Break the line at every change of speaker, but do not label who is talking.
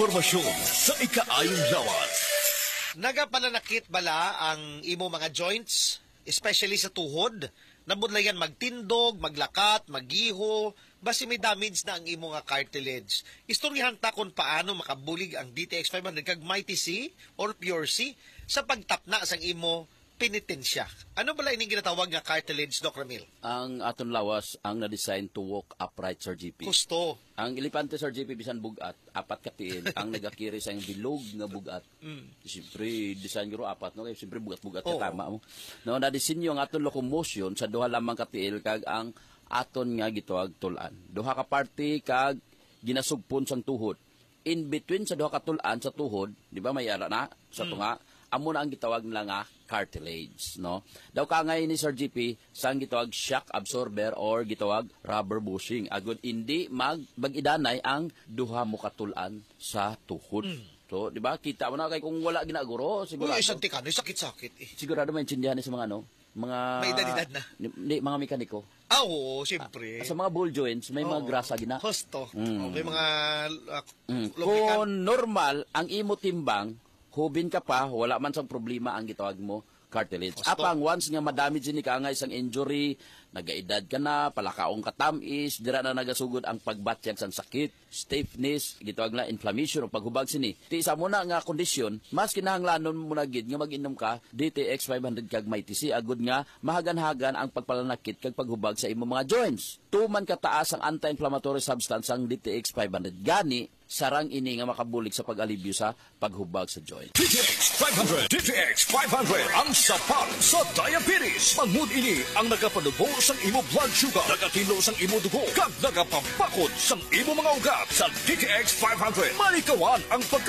Informasyon sa ikaayong lawas.
Nagapananakit bala ang imo mga joints, especially sa tuhod? Nabudlayan magtindog, maglakat, magiho, basi may damage na ang imo nga cartilage. Istoryahan ta kung paano makabulig ang DTX 500 kag Mighty C or Pure C sa pagtapna sang imo penitensya. Ano bala ining ginatawag nga cartilage, Doc Ramil?
Ang aton lawas ang na-design to walk upright, Sir GP.
Gusto.
Ang elepante, Sir GP, bisan bugat, apat katiin, ang nagakiri sa yung bilog nga bugat. Siyempre, design garo apat, no? Siyempre, bugat-bugat ka, tama mo. No, na-desinyo ang aton locomotion sa duha lamang katiil, kag ang aton nga gitawag tulan. Duha ka party, kag ginasugpon sang tuhod. In between sa duha ka tulan sa tuhod, di ba may ara na sa tunga, amo na ang gitawag nila nga cartilage, no? Daw ka ngayon ni Sir GP, sang gitawag shock absorber or gitawag rubber bushing. Agud hindi mag-idanay ang duha mo katulan sa tuhod. So, di ba? Kita mo na kay kung wala ginaguro, sigurado.
Uy, isang tikano, sakit-sakit eh.
Sigurado may intindihan sa mga ano, mga
May edad na.
Hindi, mga mekaniko.
Ah, oo, siyempre.
Sa mga ball joints, may mga grasa gina.
Husto. May mga lubricant.
Kung normal ang imo timbang, hubin ka pa, wala man sang problema ang gitawag mo cartilage.
Gusto.
Apang once nga madamage ni ka nga isang injury, nagaedad ka na, palakaong katamis, dira na nagasugod ang pagbatyag sang sakit, stiffness, gitawag na inflammation o paghubag sini. Ti isa mo na nga kondisyon, mas kinahanglanon mo na gid nga mag-inom ka DTX 500 kag Mighty C agud nga mahagan-hagan ang pagpalanakit kag paghubag sa imong mga joints. Tuman kataas ang anti-inflammatory substance ang DTX 500 gani sarang ini nga makabulig sa pag-alibyo sa paghubag sa joint.
DTX 500. DTX 500 ang sapat sa diabetes. Mangud ini ang nagapanubo sang imo blood sugar, nagatilo sang imo dugo, kag nagapapakod sang imo mga ugat. Sa DTX 500, malikawan ang pagka